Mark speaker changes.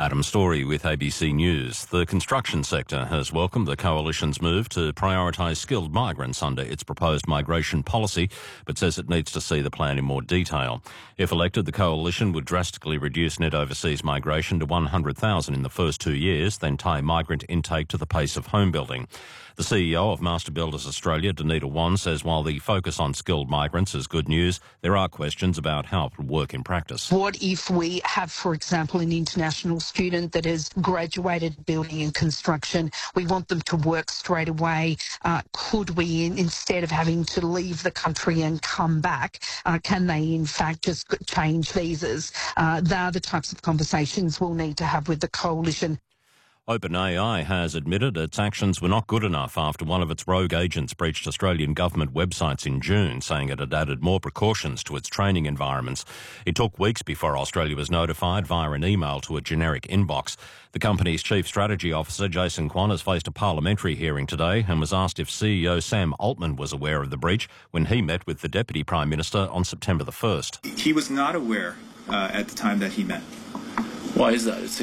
Speaker 1: Adam Story with ABC News. The construction sector has welcomed the Coalition's move to prioritise skilled migrants under its proposed migration policy, but says it needs to see the plan in more detail. If elected, the Coalition would drastically reduce net overseas migration to 100,000 in the first 2 years, then tie migrant intake to the pace of home building. The CEO of Master Builders Australia, Danita Wan, says while the focus on skilled migrants is good news, there are questions about how it will work in practice.
Speaker 2: What if we have, for example, an international student that has graduated building and construction? We want them to work straight away. Could we, instead of having to leave the country and come back, can they in fact just change visas? They're the types of conversations we'll need to have with the Coalition.
Speaker 1: OpenAI has admitted its actions were not good enough after one of its rogue agents breached Australian government websites in June, saying it had added more precautions to its training environments. It took weeks before Australia was notified via an email to a generic inbox. The company's chief strategy officer, Jason Kwan, has faced a parliamentary hearing today and was asked if CEO Sam Altman was aware of the breach when he met with the Deputy Prime Minister on September the 1st.
Speaker 3: He was not aware at the time that he met.
Speaker 4: Why is that?